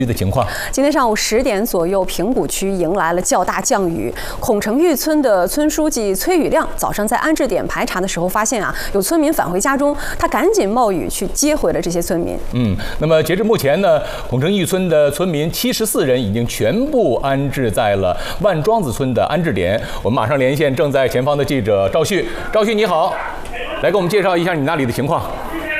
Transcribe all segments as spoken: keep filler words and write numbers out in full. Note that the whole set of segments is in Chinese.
的情况， 今天上午十点左右，平谷区迎来了较大降雨。孔城峪村的村书记崔宇亮早上在安置点排查的时候，发现啊有村民返回家中，他赶紧冒雨去接回了这些村民。 嗯，那么截至目前呢，孔城峪村的村民七十四人已经全部安置在了万庄子村的安置点。我们马上连线正在前方的记者赵旭，赵旭你好，来给我们介绍一下你那里的情况。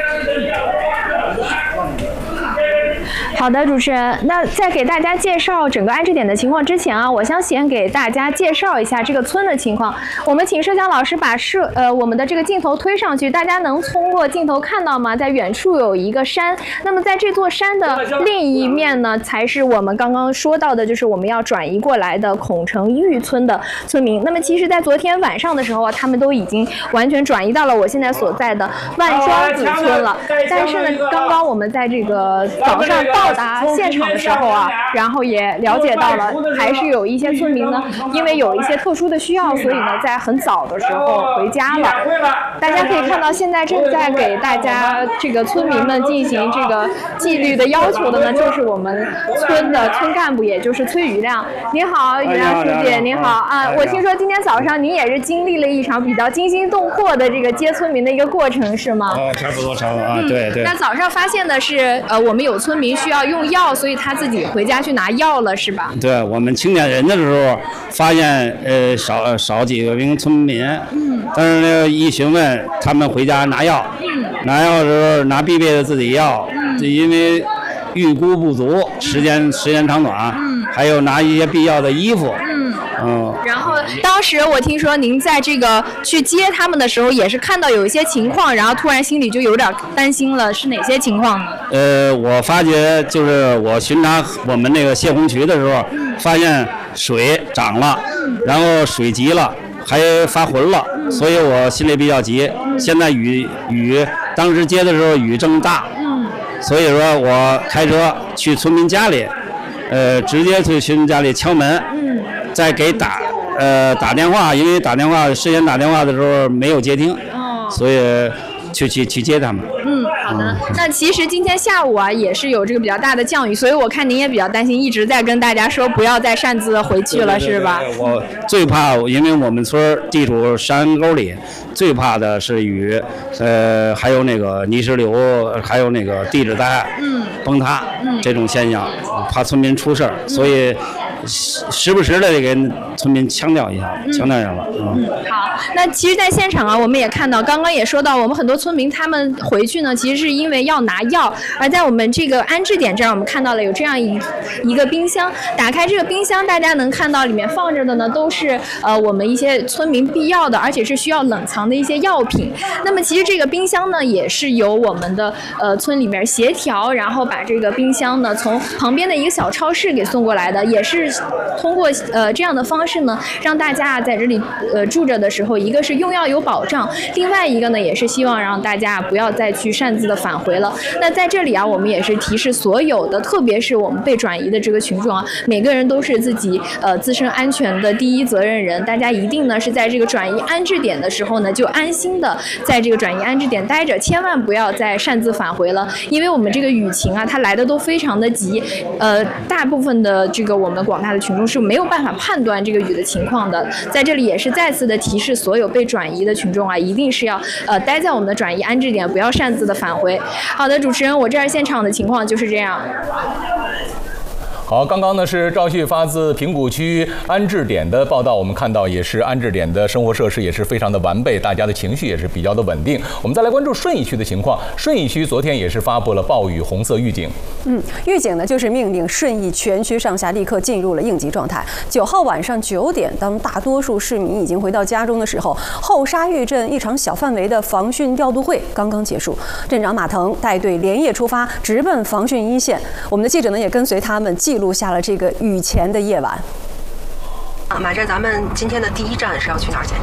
好的，主持人，那在给大家介绍整个安置点的情况之前啊，我想先给大家介绍一下这个村的情况。我们请摄像老师把摄呃我们的这个镜头推上去，大家能通过镜头看到吗？在远处有一个山，那么在这座山的另一面呢，才是我们刚刚说到的，就是我们要转移过来的孔城峪村的村民。那么其实，在昨天晚上的时候啊，他们都已经完全转移到了我现在所在的万庄子村了。但是呢，刚刚我们在这个早上到达现场的时候啊，然后也了解到了，还是有一些村民呢，因为有一些特殊的需要，所以呢，在很早的时候回家了。大家可以看到，现在正在给大家这个村民们进行这个纪律的要求的呢，就是我们村的村干部，也就是崔宇亮。您好，宇亮书记，您好啊！我听说今天早上您也是经历了一场比较惊心动魄的这个接村民的一个过程，是吗？ 啊，差不多，差不多啊，对对。 那早上发现的是，呃，我们有村民需要用药，所以他自己回家去拿药了，是吧？ 对，我们清点人的时候发现，呃，少少几个名村民，嗯，但是呢，一询问他们回家拿药，嗯，拿药的时候拿必备的自己药，嗯，就因为预估不足，时间时间长短，嗯，还有拿一些必要的衣服， 嗯。 嗯， 然后当时我听说您在这个去接他们的时候，也是看到有一些情况，然后突然心里就有点担心了，是哪些情况呢？ 呃，我发觉就是我巡查我们那个泄洪渠的时候，嗯、发现水涨了，嗯、然后水急了，还发浑了，嗯、所以我心里比较急。嗯、现在雨雨当时接的时候雨正大，嗯、所以说我开车去村民家里，呃，直接去村民家里敲门。嗯再给打呃打电话，因为打电话事先打电话的时候没有接听，哦、所以去去去接他们。 嗯，好的。嗯、那其实今天下午啊也是有这个比较大的降雨，所以我看您也比较担心，一直在跟大家说不要再擅自回去了， 对对对对是吧？ 我最怕，因为我们村地处山沟里，最怕的是雨，呃，还有那个泥石流，还有那个地质灾害，嗯，崩塌，嗯，这种现象，怕村民出事儿，所以。时不时的得给村民强调一下，嗯、强调一下吧。嗯， 好。那其实，在现场啊，我们也看到，刚刚也说到，我们很多村民他们回去呢，其实是因为要拿药。而在我们这个安置点这儿，我们看到了有这样一一个冰箱。打开这个冰箱，大家能看到里面放着的呢，都是呃我们一些村民必要的，而且是需要冷藏的一些药品。那么，其实这个冰箱呢，也是由我们的呃村里面协调，然后把这个冰箱呢从旁边的一个小超市给送过来的，也是。通过呃这样的方式呢，让大家在这里呃住着的时候，一个是用药有保障，另外一个呢也是希望让大家不要再去擅自的返回了。那在这里啊，我们也是提示所有的，特别是我们被转移的这个群众啊，每个人都是自己呃自身安全的第一责任人，大家一定呢是在这个转移安置点的时候呢，就安心的在这个转移安置点待着，千万不要再擅自返回了，因为我们这个雨情啊，它来的都非常的急，呃，大部分的这个我们广大的群众是没有办法判断这个雨的情况的，在这里也是再次的提示所有被转移的群众啊，一定是要呃待在我们的转移安置点，不要擅自的返回。好的，主持人，我这儿现场的情况就是这样。 好，刚刚呢是赵旭发自平谷区安置点的报道，我们看到也是安置点的生活设施也是非常的完备，大家的情绪也是比较的稳定。我们再来关注顺义区的情况，顺义区昨天也是发布了暴雨红色预警。 嗯，预警呢就是命令顺义全区上下立刻进入了应急状态。九号晚上九点，当大多数市民已经回到家中的时候，后沙峪镇一场小范围的防汛调度会刚刚结束，镇长马腾带队连夜出发，直奔防汛一线。我们的记者呢也跟随他们记录下了这个雨前的夜晚。 啊，马震，咱们今天的第一站是要去哪儿检查？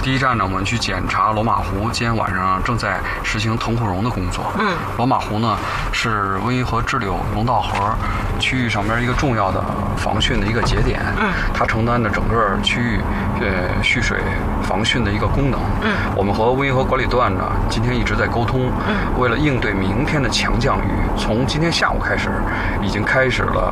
第一站呢，我们去检查罗马湖，今天晚上正在实行腾护溶的工作。嗯，罗马湖呢是温沂河支流龙道河区域上面一个重要的防汛的一个节点。嗯，它承担着整个区域呃蓄水防汛的一个功能。嗯，我们和温沂河管理段呢，今天一直在沟通。嗯，为了应对明天的强降雨，从今天下午开始，已经开始了